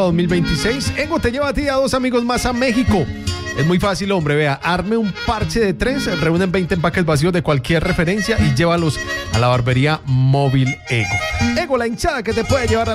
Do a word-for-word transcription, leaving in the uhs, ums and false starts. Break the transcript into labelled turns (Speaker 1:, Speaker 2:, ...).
Speaker 1: dos mil veintiséis. Ego te lleva a ti y a dos amigos más a México. Es muy fácil, hombre, vea, arme un parche de tres, reúnen veinte empaques vacíos de cualquier referencia y llévalos a la barbería móvil Ego. Ego, la hinchada que te puede llevar a la